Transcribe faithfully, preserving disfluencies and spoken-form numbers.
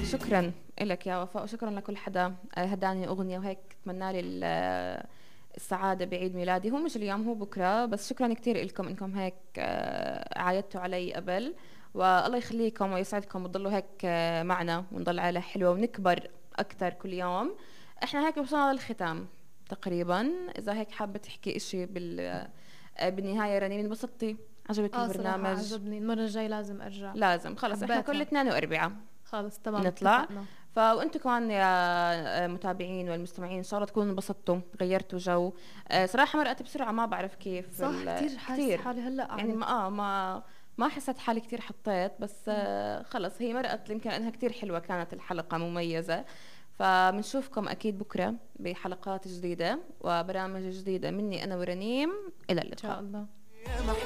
شكرا لك يا وفاء، وشكرا لكل حدا هداني أغنية وهيك اتمنى لي ال- السعادة بعيد ميلادي. هو مش اليوم، هو بكرة، بس شكرا كتير لكم انكم هيك آه، عايدتوا علي قبل. والله يخليكم ويسعدكم وتضلوا هيك آه، معنا، ونضل عيلة حلوة ونكبر أكتر كل يوم. احنا هيك وصلنا للختام تقريبا. إذا هيك حابة تحكي إشي بال آه، بالنهاية رنين، انبسطتي؟ عجبك اه صراحة البرنامج؟ عجبني، المرة الجاي لازم ارجع. لازم. خلص احنا كل حبيتها. اثنين واربعاء خلص تمام نطلع. اتفقنا. فوانتم كمان يا متابعين والمستمعين ان شاء الله تكونوا انبسطتوا، غيرتوا جو. آه، صراحه مرقت بسرعه، ما بعرف كيف صح، ال- كتير حاسة كتير. حالي هلا يعني قعدت. ما اه ما ما حسيت حالي كتير حطيت، بس مم. آه خلص هي مرقت، يمكن انها كتير حلوه كانت الحلقه مميزه. فبنشوفكم اكيد بكره بحلقات جديده وبرامج جديده مني انا ورنيم. الى ان شاء اللقاء. الله.